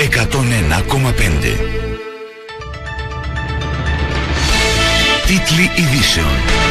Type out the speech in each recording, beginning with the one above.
101,5. Τίτλοι ειδήσεων.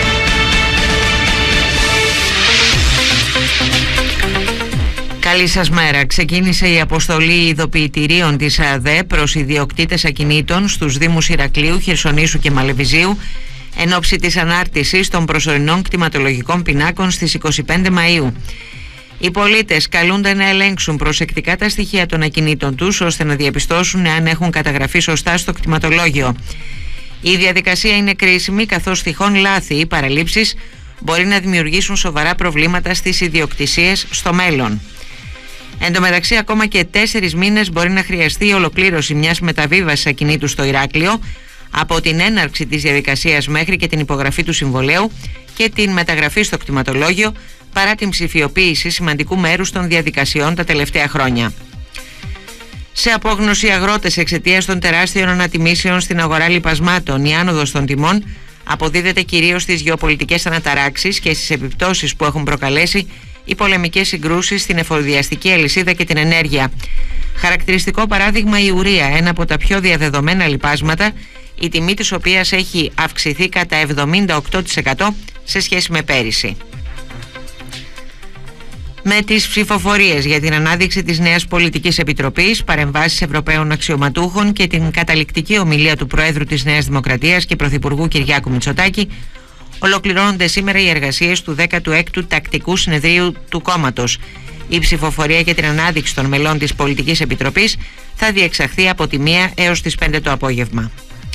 Καλή σας μέρα. Ξεκίνησε η αποστολή ειδοποιητηρίων της ΑΔΕ προς ιδιοκτήτες ακινήτων στους Δήμους Ηρακλείου, Χερσονήσου και Μαλεβιζίου εν ώψη της ανάρτησης των προσωρινών κτηματολογικών πινάκων στις 25 Μαΐου. Οι πολίτες καλούνται να ελέγξουν προσεκτικά τα στοιχεία των ακινήτων τους ώστε να διαπιστώσουν αν έχουν καταγραφεί σωστά στο κτηματολόγιο. Η διαδικασία είναι κρίσιμη καθώς τυχόν λάθη ή παραλήψεις μπορεί να δημιουργήσουν σοβαρά προβλήματα στις ιδιοκτησίες στο μέλλον. Εν τω μεταξύ, ακόμα και 4 μήνες μπορεί να χρειαστεί η ολοκλήρωση μιας μεταβίβασης ακινήτου στο Ηράκλειο από την έναρξη της διαδικασίας μέχρι και την υπογραφή του συμβολαίου και την μεταγραφή στο κτηματολόγιο, παρά την ψηφιοποίηση σημαντικού μέρους των διαδικασιών τα τελευταία χρόνια. Σε απόγνωση αγρότες εξαιτίας των τεράστιων ανατιμήσεων στην αγορά λιπασμάτων, η άνοδος των τιμών αποδίδεται κυρίως στις γεωπολιτικές αναταράξεις και στις επιπτώσεις που έχουν προκαλέσει οι πολεμικές συγκρούσεις στην εφοδιαστική αλυσίδα και την ενέργεια. Χαρακτηριστικό παράδειγμα η ουρία, ένα από τα πιο διαδεδομένα λιπάσματα, η τιμή της οποίας έχει αυξηθεί κατά 78% σε σχέση με πέρυσι. Με τις ψηφοφορίες για την ανάδειξη της νέας πολιτικής επιτροπής, παρεμβάσεις Ευρωπαίων αξιωματούχων και την καταληκτική ομιλία του Προέδρου της Νέας Δημοκρατίας και Πρωθυπουργού Κυριάκου Μητσοτάκη, ολοκληρώνονται σήμερα οι εργασίες του 16ου Τακτικού Συνεδρίου του κόμματος. Η ψηφοφορία για την ανάδειξη των μελών της Πολιτικής Επιτροπής θα διεξαχθεί από τη 1 έως τις 5 το απόγευμα.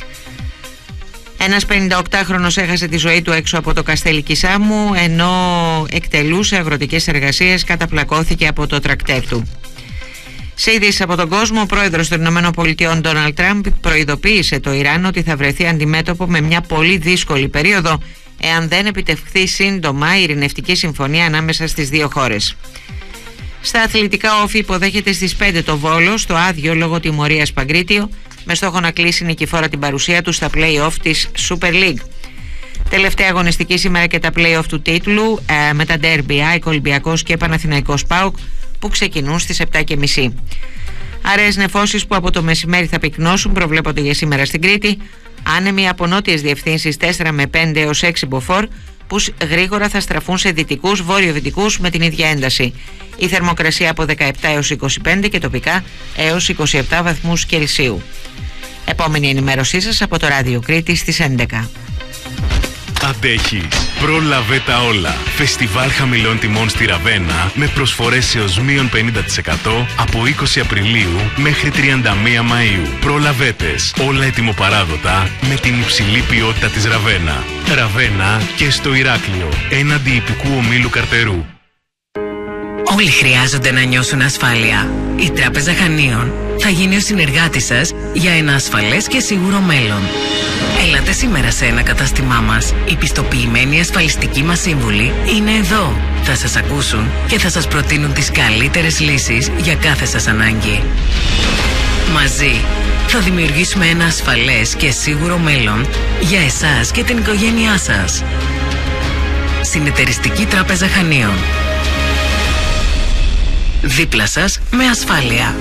Ένας 58χρονος έχασε τη ζωή του έξω από το Καστέλι Κισάμου, ενώ εκτελούσε αγροτικές εργασίες, καταπλακώθηκε από το τρακτέρ του. Σε ειδήσεις από τον κόσμο, ο πρόεδρος των ΗΠΑ Ντόναλντ Τραμπ προειδοποίησε το Ιράν ότι θα βρεθεί αντιμέτωπο με μια πολύ δύσκολη περίοδο εάν δεν επιτευχθεί σύντομα η ειρηνευτική συμφωνία ανάμεσα στις δύο χώρες. Στα αθλητικά, όφη υποδέχεται στις 5 το Βόλο στο άδειο λόγω τιμωρίας Παγκρίτιο, με στόχο να κλείσει νικηφόρα την παρουσία του στα play-off της Super League. Τελευταία αγωνιστική σήμερα και τα play-off του τίτλου με τα ντέρμπι ΑΕΚ Ολυμπιακός και Παναθηναϊκός ΠΑΟΚ που ξεκινούν στις 7:30. Αραιές νεφώσεις που από το μεσημέρι θα πυκνώσουν προβλέπονται για σήμερα στην Κρήτη. Άνεμοι από νότιες διευθύνσεις 4 με 5 έως 6 μποφόρ που γρήγορα θα στραφούν σε δυτικούς, βόρειο-δυτικούς με την ίδια ένταση. Η θερμοκρασία από 17 έως 25 και τοπικά έως 27 βαθμούς Κελσίου. Επόμενη ενημέρωσή σας από το Ράδιο Κρήτη στις 11. Αντέχεις. Πρόλαβε τα όλα. Φεστιβάλ χαμηλών τιμών στη Ραβένα με προσφορές έως μείον 50% από 20 Απριλίου μέχρι 31 Μαΐου. Προλαβέτες. Όλα ετοιμοπαράδοτα με την υψηλή ποιότητα της Ραβένα. Ραβένα και στο Ηράκλειο. Έναντι ιππικού ομίλου Καρτερού. Όλοι χρειάζονται να νιώσουν ασφάλεια. Η Τράπεζα Χανίων θα γίνει ο συνεργάτης σας για ένα ασφαλές και σίγουρο μέλλον. Έλατε σήμερα σε ένα κατάστημά μας. Οι πιστοποιημένοι ασφαλιστικοί μας σύμβουλοι είναι εδώ. Θα σας ακούσουν και θα σας προτείνουν τις καλύτερες λύσεις για κάθε σας ανάγκη. Μαζί θα δημιουργήσουμε ένα ασφαλές και σίγουρο μέλλον για εσάς και την οικογένειά σας. Συνεταιριστική Τράπεζα Χανίων. Δίπλα σας με ασφάλεια.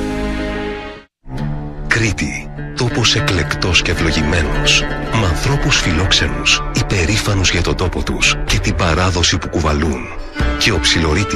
Κρήτη. Τόπος εκλεκτός και ευλογημένος. Με ανθρώπους φιλόξενους, υπερήφανους για τον τόπο τους και την παράδοση που κουβαλούν. Και ο